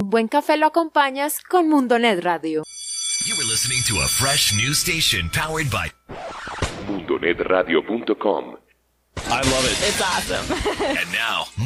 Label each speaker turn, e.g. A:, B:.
A: un buen café lo acompañas con Mundonet Radio.
B: You were listening to a fresh new station powered by
C: mundonetradio.com.
D: I love it.
E: It's awesome.
B: And now,